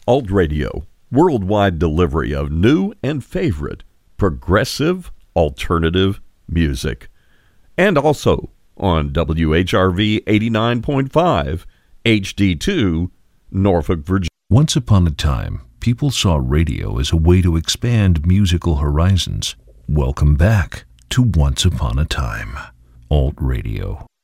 Alt Radio, worldwide delivery of new and favorite progressive alternative music. And also on WHRV 89.5 HD2, Norfolk, Virginia. Once upon a time, people saw radio as a way to expand musical horizons. Welcome back to Once Upon a Time. Alt Radio.